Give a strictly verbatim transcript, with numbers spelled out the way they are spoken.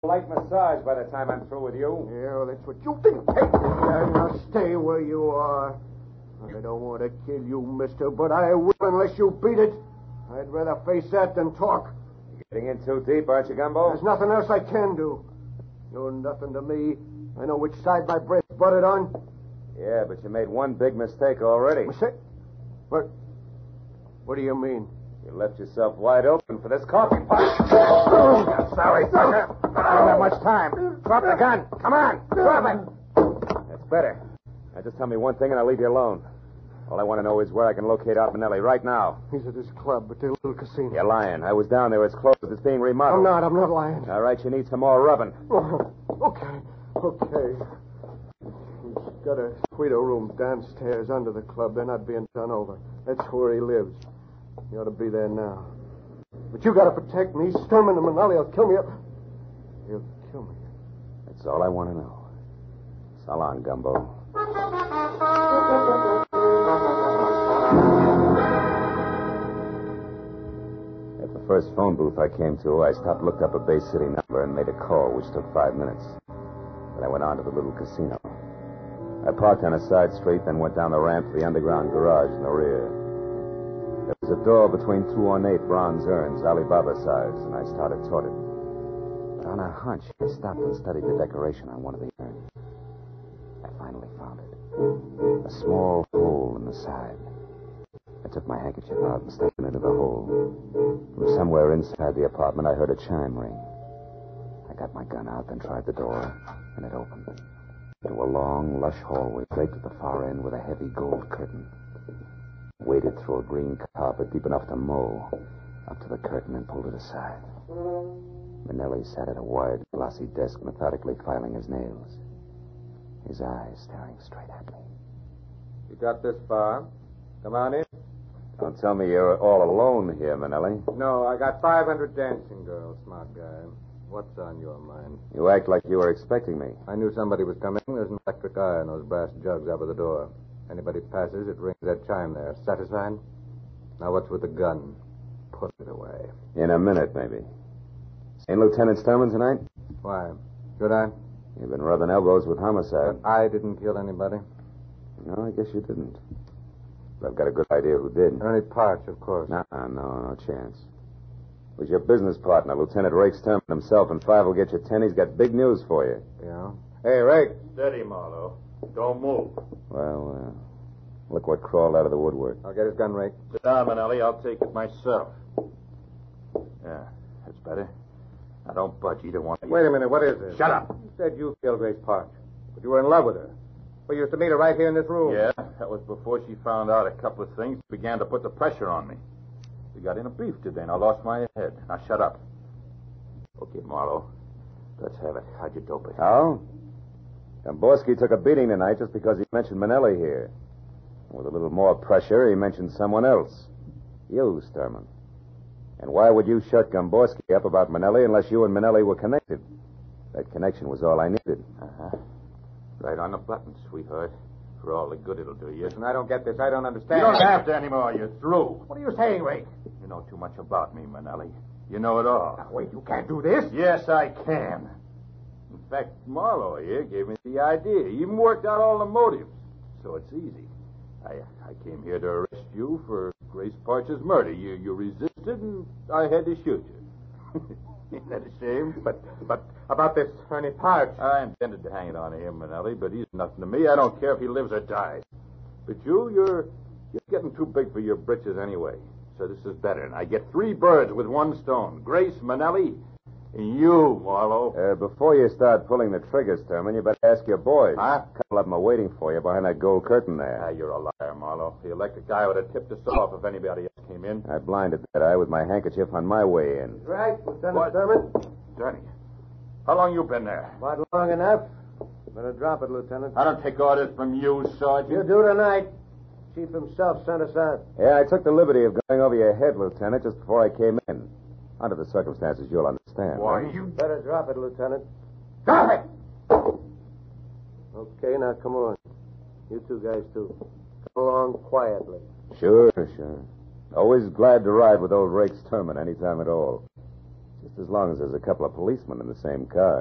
light massage by the time I'm through with you. Yeah, well, that's what you think. Take it. Now stay where you are. I don't want to kill you, mister, but I will unless you beat it. I'd rather face that than talk. Getting in too deep, aren't you, Gumbo? There's nothing else I can do. You're nothing to me. I know which side my breast's butted on. Yeah, but you made one big mistake already. Mistake? What? What do you mean? You left yourself wide open for this coffee pot. I'm sorry, sucker. I don't have much time. Drop the gun. Come on. Drop it. That's better. Now, just tell me one thing and I'll leave you alone. All I want to know is where I can locate Art Manelli right now. He's at his club, at the little casino. You're lying. I was down there. It's closed. It's being remodeled. I'm not. I'm not lying. All right, you need some more rubbing. Oh, okay. Okay. He's got a suite room downstairs under the club. They're not being done over. That's where he lives. He ought to be there now. But you got to protect me. Sturman and Manelli will kill me. He'll kill me. That's all I want to know. So long, Gumbo. At the first phone booth I came to, I stopped, looked up a Bay City number, and made a call, which took five minutes. Then I went on to the little casino. I parked on a side street, then went down the ramp to the underground garage in the rear. There was a door between two ornate bronze urns, Alibaba size, and I started toward it. But on a hunch, I stopped and studied the decoration on one of the urns. I finally found it. A small hole in the side. I took my handkerchief out and stuck it into the hole. From somewhere inside the apartment, I heard a chime ring. I got my gun out, then tried the door, and it opened. Into a long, lush hallway draped at the far end with a heavy gold curtain. Waded through a green carpet deep enough to mow, up to the curtain and pulled it aside. Manelli sat at a wide, glossy desk, methodically filing his nails. His eyes staring straight at me. You got this far. Come on in. Don't tell me you're all alone here, Manelli. No, I got five hundred dancing girls, smart guy. What's on your mind? You act like you were expecting me. I knew somebody was coming. There's an electric eye in those brass jugs over the door. Anybody passes, it rings that chime there. Satisfied? Now what's with the gun? Put it away. In a minute, maybe. Seen Lieutenant Sturman tonight? Why? Should I? You've been rubbing elbows with homicide. But I didn't kill anybody. No, I guess you didn't. But I've got a good idea who did. Ernie Parch, of course. No, no, no chance. It was your business partner, Lieutenant Rake Sturman himself, and Five will get you ten. He's got big news for you. Yeah? Hey, Rake. Steady, Marlowe. Don't move. Well, uh, look what crawled out of the woodwork. I'll get his gun, Rake. Sit down, Manelli. I'll take it myself. Yeah, that's better. Now, don't budge either one of you. Wait a minute. What is this? Shut up. You said you killed Grace Parch. But you were in love with her. We used to meet her right here in this room. Yeah, that was before she found out a couple of things, began to put the pressure on me. We got in a beef today, and I lost my head. Now, shut up. Okay, Marlowe. Let's have it. How'd you dope it? How? Gomborski took a beating tonight just because he mentioned Manelli here. With a little more pressure, he mentioned someone else. You, Sturman. And why would you shut Gomborski up about Manelli unless you and Manelli were connected? That connection was all I needed. Uh-huh. Right on the button, sweetheart. For all the good it'll do you. Listen, I don't get this. I don't understand. You don't have to anymore. You're through. What are you saying, Rake? You know too much about me, Manelli. You know it all. Now, wait, you can't do this. Yes, I can. In fact, Marlowe here gave me the idea. He even worked out all the motives. So it's easy. I I came here to arrest you for Grace Parch's murder. You you resisted, and I had to shoot you. Ain't that a shame? But, but about this Ernie Parch. I intended to hang it on him, Manelli, but he's nothing to me. I don't care if he lives or dies. But you, you're you're getting too big for your britches anyway. So this is better. And I get three birds with one stone. Grace, Manelli, and you, Marlowe. Uh, before you start pulling the trigger, Sturman, you better ask your boys. Huh? A couple of them are waiting for you behind that gold curtain there. Ah, you're a liar, Marlowe. The electric guy would have tipped us off if anybody else came in. I blinded that eye with my handkerchief on my way in. Right, Lieutenant What? Sturman. Johnny, how long you been there? About long enough. Better drop it, Lieutenant. I don't take orders from you, Sergeant. You do tonight. Chief himself sent us out. Yeah, I took the liberty of going over your head, Lieutenant, just before I came in. Under the circumstances, you'll understand. Why, right? you... Better drop it, Lieutenant. Drop it! Okay, now come on. You two guys, too. Come along quietly. Sure, sure. Always glad to ride with old Rake Sturman anytime at all. Just as long as there's a couple of policemen in the same car.